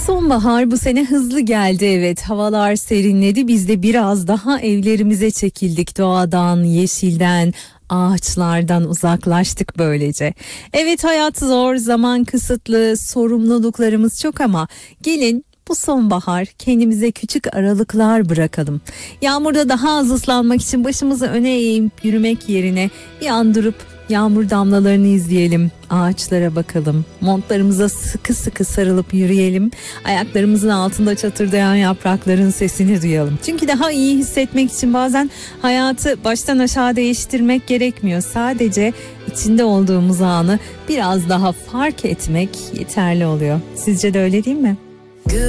Sonbahar bu sene hızlı geldi, evet, havalar serinledi, biz de biraz daha evlerimize çekildik, doğadan, yeşilden, ağaçlardan uzaklaştık böylece. Evet, hayat zor, zaman kısıtlı, sorumluluklarımız çok ama gelin bu sonbahar kendimize küçük aralıklar bırakalım. Yağmurda daha az ıslanmak için başımızı öne eğip yürümek yerine bir an durup yağmur damlalarını izleyelim, ağaçlara bakalım, montlarımıza sıkı sıkı sarılıp yürüyelim, ayaklarımızın altında çatırdayan yaprakların sesini duyalım. Çünkü daha iyi hissetmek için bazen hayatı baştan aşağı değiştirmek gerekmiyor. Sadece içinde olduğumuz anı biraz daha fark etmek yeterli oluyor. Sizce de öyle değil mi?